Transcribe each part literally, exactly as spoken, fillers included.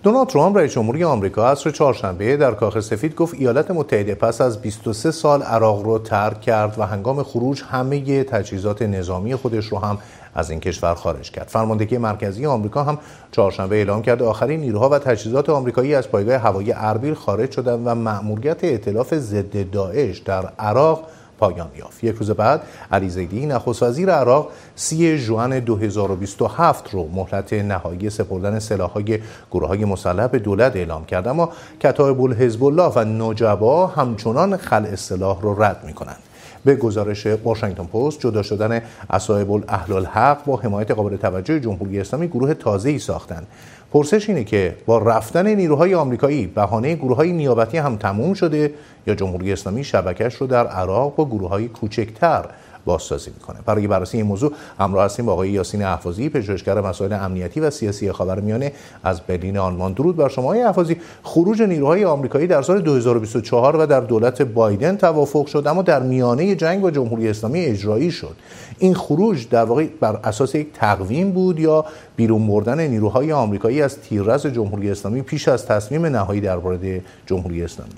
دونالد ترامپ رئیس جمهوری آمریکا عصر چهارشنبه در کاخ سفید گفت ایالات متحده پس از بیست و سه سال عراق رو ترک کرد و هنگام خروج همه تجهیزات نظامی خودش رو هم از این کشور خارج کرد. فرماندهی مرکزی آمریکا هم چهارشنبه اعلام کرد آخرین نیروها و تجهیزات آمریکایی از پایگاه هوایی اربیل خارج شدند و مأموریت ائتلاف ضد داعش در عراق پایان یافت. یک روز بعد علی زیدی نخست وزیر عراق سی ژوئن دو هزار و بیست و هفت رو مهلت نهایی سپردن سلاح‌های گروه‌های مسلح به دولت اعلام کرد، اما کتایب الحزب الله و نجبا همچنان خلع سلاح رو رد می‌کنند. به گزارش واشنگتن پست، جدا شدن اصحاب اهل الحق با حمایت قابل توجه جمهوری اسلامی گروه تازه‌ای ساختند. پرسش اینه که با رفتن نیروهای آمریکایی بهانه گروه‌های نیابتی هم تموم شده یا جمهوری اسلامی شبکه‌اش رو در عراق با گروه‌های کوچکتر بازسازی میکنه؟ برای بررسی این موضوع همراه هستیم با آقای یاسین اهوازی، پژوهشگر مسائل امنیتی و سیاسی خاورمیانه از برلین آلمان. درود بر شما آقای اهوازی. خروج نیروهای آمریکایی در سال دو هزار و بیست و چهار و در دولت بایدن توافق شد، اما در میانه جنگ با جمهوری اسلامی اجرایی شد. این خروج در واقع بر اساس یک تقویم بود یا بیرون بردن نیروهای آمریکایی از تیررس جمهوری اسلامی پیش از تصمیم نهایی در مورد جمهوری اسلامی؟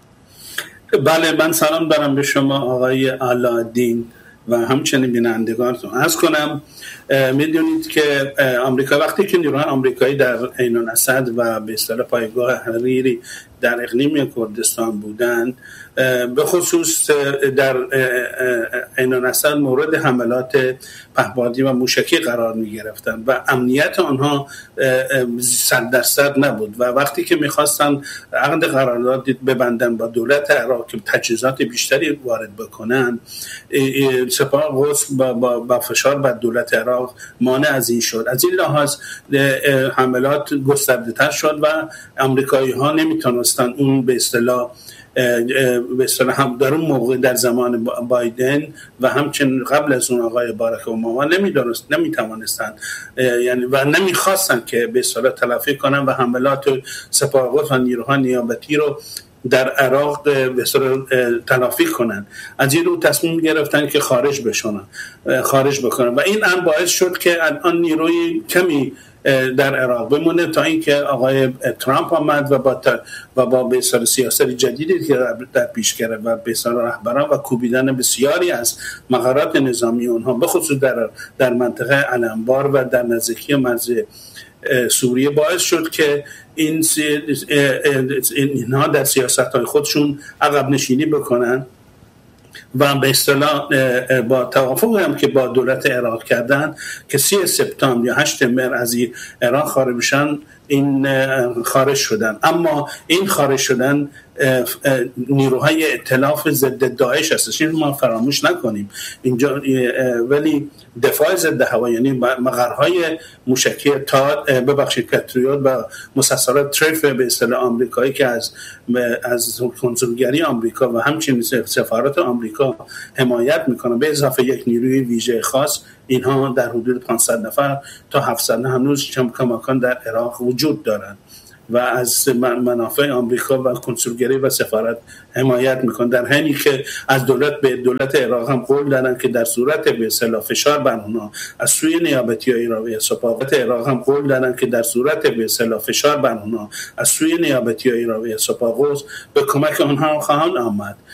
بله، من سلام دارم به شما آقای علادین و همچنین بینندگانتون. عرض کنم میدونید که آمریکا وقتی که نیروهای آمریکایی در عین الاسد و به اصطلاح پایگاه حریری در اقلیم کردستان بودند، به خصوص در عین الاسد مورد حملات پهپادی و موشکی قرار می گرفتن و امنیت آنها صد درصد نبود و وقتی که میخواستن عقد قرارداد ببندن با دولت عراق که تجهیزات بیشتری وارد بکنن، سپاه قدس با فشار بر دولت عراق مانع از این شد. از این لحاظ حملات گسترده تر شد و امریکایی ها نمیتونستن اون به اصطلاح به اصطلاح هم در اون موقع در زمان بایدن و همچنین قبل از اون آقای باراک اوباما نمیدونست نمیتوانستن یعنی و نمیخواستن که به اصطلاح تلافی کنن و حملات سپاه قدس و نیروهای نیابتی رو در عراق به اصطلاح تلافی کنن. از این رو تصمیم گرفتن که خارج بشونن خارج بکنن و این هم باعث شد که الان نیروی کمی در عراق بمونه تا اینکه آقای ترامپ آمد و با و با به اصطلاح سیاست جدیدی که در پیش گرفت و به اصطلاح رهبران و کوبیدن بسیاری از مقرات نظامی اونها به خصوص در در منطقه الانبار و در نزدیکی مرز سوریه باعث شد که این اینها در سیاست‌های خودشون عقب نشینی بکنن و به اصطلاح با توافقی هم که با دولت عراق کردن که سی سپتامبر یا هشت مهر از عراق خارج بشن، این خارج شدن. اما این خارج شدن نیروهای ائتلاف ضد داعش هستش، این ما فراموش نکنیم اینجا. ولی دفاع ضد هوا یعنی مقرهای موشکی تا ببخشید پتریوت و مسلسلات تریف به اصطلاح آمریکایی که از از کنسولگری آمریکا و همچنین سفارت آمریکا حمایت میکنه به اضافه یک نیروی ویژه خاص، اینها در حدود پانصد نفر تا هفتصد هنوز کماکان در عراق وجود دارند و از منافع آمریکا و کنسولگری و سفارت حمایت میکنن، در حینی که از دولت به دولت عراق هم قول دادن که در صورت به اصطلاح فشار بر اونها از سوی نیابتی ایراوی سپاه عراق هم قول دادن که در صورت به اصطلاح فشار بر اونها از سوی نیابتی ایراوی سپاه به کمک آنها خواهند آمد.